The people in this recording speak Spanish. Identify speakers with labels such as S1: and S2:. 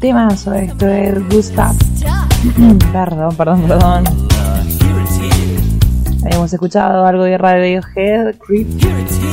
S1: Temazo esto es Gustav. Perdón. Habíamos escuchado algo de Radiohead, Creep.